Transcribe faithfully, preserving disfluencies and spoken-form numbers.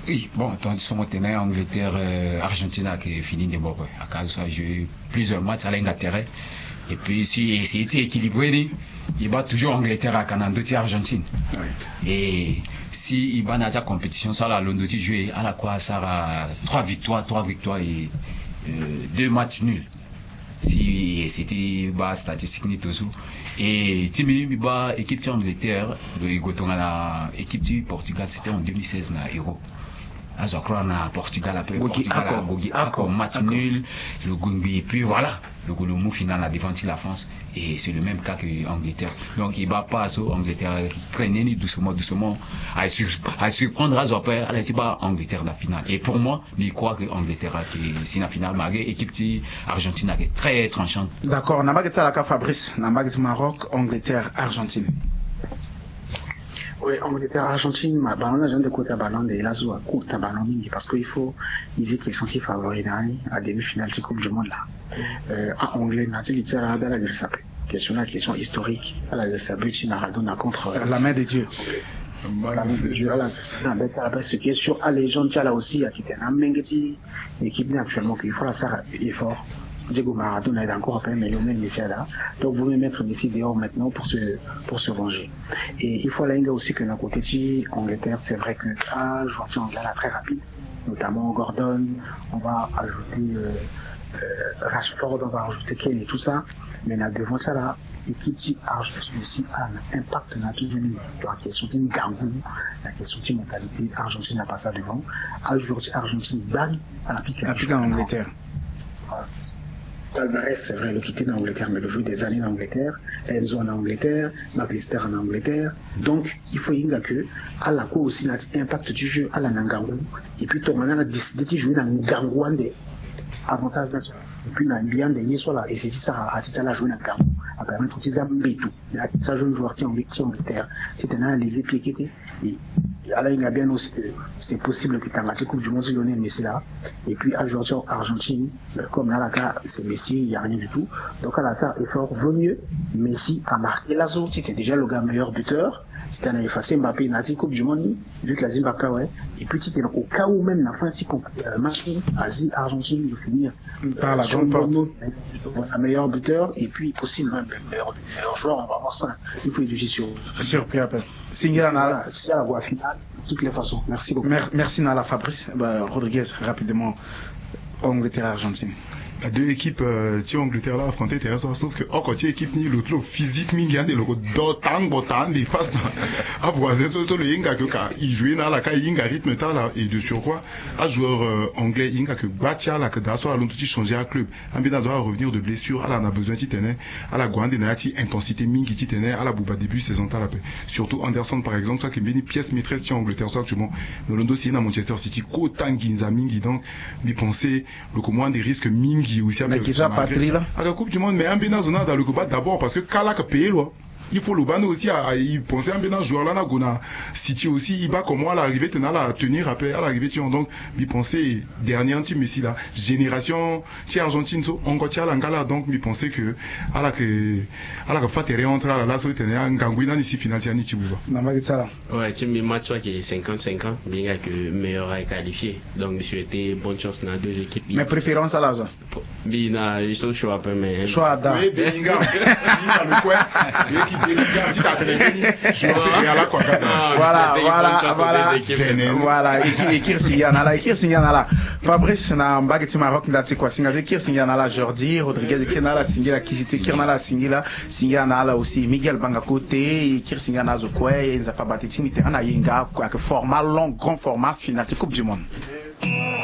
Oui, bon, tandis son tenait Angleterre, euh, Argentine qui est fini de bon, à cause ça joué plusieurs matchs à l'Angleterre. Et puis si c'était équilibré, il bat toujours Angleterre à Canada, Argentine. Oui. Et si il bat dans la compétition, ça la Londres joué à la quoi ça a trois victoires, trois victoires et euh, deux matchs nuls. Si c'était bas statistique ni tout ça. Et Timmy bah équipe de Angleterre, le Gotonga la équipe du Portugal, c'était en deux mille seize na Euro. À je crois na Portugal après Portugal a Gogi accord match nul, le Gumbi et puis voilà, le Golomou final a défendu la France et c'est le même cas que Angleterre. Donc il va pas à Angleterre traîner ni doucement doucement à à surprendre à Zopé à la Angleterre la finale. Et pour moi, je crois que Angleterre c'est la finale malgré équipe de Argentine qui est très tranchante. D'accord, n'a pas que ça la Fabrice, n'a pas que Maroc, Angleterre, Argentine. Oui, Angleterre, Argentine, ma ballon, j'ai de côté ballon de la zone courte ballon parce qu'il faut, ils étaient censés favoris à demi-finale de Coupe du Monde là. Euh, en anglais, Nathalie Tira dans la Grèce. Question là, question historique. À la Grèce, Buti Maradona contre la main de Dieu. La main de Dieu. À la ce qui est sûr, à les gens qui là aussi, à qui était un mengeti, l'équipe actuellement qu'il faut la faire effort. Diego Maradona est encore appelé, mais Lionel Messi là. Donc vous voulez mettre Messi dehors maintenant pour se pour se venger. Et il faut là aussi que d'un côté de Angleterre, c'est vrai que ah, je vois Angleterre là très rapide, notamment Gordon. On va ajouter euh, euh, Rashford, on va ajouter Kane et tout ça. Mais là devant ça là, l'équipe de Argentine aussi a un impact dans tout le monde. La question d'une gangou, la question d'une mentalité, Argentine n'a pas ça devant. Aujourd'hui, Argentine gagne à la pique en Angleterre. Voilà. Palmarès, c'est vrai, le quitter en Angleterre, mais le jeu des années en Angleterre, Enzo en Angleterre, McAllister en Angleterre. Donc, il faut y que, à la cour aussi, l'impact du jeu à la Nangangou, et puis, ton a décidé de jouer dans Ngangou, des avantages naturels. Et puis, dans bien des yeso là, et c'est ça, à titre là, jouer dans Ngangou, à permettre aux Zambétou, à ça, jeune joueur qui est en Angleterre, c'est un levé pied qui était, et alors il y a bien aussi que c'est possible que tu aies la Coupe du Monde Lionel Messi là, et puis aujourd'hui en Argentine, comme là, là c'est Messi, il n'y a rien du tout. Donc à la ça, effort vaut mieux. Messi a marqué la zone, c'était déjà le gars meilleur buteur. C'était un effacé Mbappé, il a dit Coupe du Monde, vu que la Zimbabwe, ouais. Et puis tu au cas où même la fin, si le match Asie-Argentine de finir par la grande porte. La meilleure buteur, et puis possible même le meilleur, meilleur joueur, on va voir ça. Il faut étudier sur. Surpris après. Singala. C'est à la voie finale. De toutes les façons. Merci beaucoup. Merci, merci Nala Fabrice. Bah, Rodriguez, rapidement, Angleterre-Argentine. La deux équipes, euh, tu Angleterre là affronté terrestre, sauf que, oh, quand tu équipe ni l'autre, physique, mi gagne, le d'autant, botan, des faces, à voisin, sur le Inga, que, il jouait dans la caille, Inga rythme, là, et de surcroît, à joueur, euh, anglais, Inga, que, batia, là, que, d'assaut, à l'autre, tu changer à club, un bien à revenir de blessure, à la, on a besoin, tu tenais, à la grande, tu intensité, mingi, tu tenais, à la bouba début, saison, à la paix. Surtout, Anderson, par exemple, ça, qui est une pièce maîtresse, tu Angleterre, soit, actuellement, mais le dossier, dans Manchester City, Kotan, Ginza, mingi, donc, d'y penser, le commande des risques, mingi, aussi, mais qui soit patrie là. À la Coupe du Monde, mais un bénin zona dans le combat d'abord parce que Kalak paye loi. Il faut le ban aussi à y penser un bénin joueur là, Gona City aussi, il bat comme moi à l'arrivée, tenant à tenir après à l'arrivée, tu donc, il pensait dernier team Messi là, génération, tu Argentine, so, on continue à l'angala, donc, il pensait que, à la que, à la que Fatere entre là, là, so, tenait un gangouina ici, final, tiens, ni Tibouba. Ouais, tu me match, qui est cinquante cinquante, bien que meilleur est qualifié. Donc, je souhaitais bonne chance dans deux équipes. Mais préférence à la zone. Bien, il faut choix un peu, mais. Choix d'art. Oui, Bellingham. Bellingham, le coin. Voilà, voilà, voilà, voilà, Ekir Singanala, Ekir Singanala, Fabrice na mbageti Maroc ndati kwa singa Ekir Singanala Jordi, Rodriguez Ekir nala singila Kizite Ekir nala singila, Singanala aussi Miguel Bangakote, Ekir Singana Zokwe, Nzapa Batiti Mitterrand na Yenga, format long, grand format final de Coupe du Monde.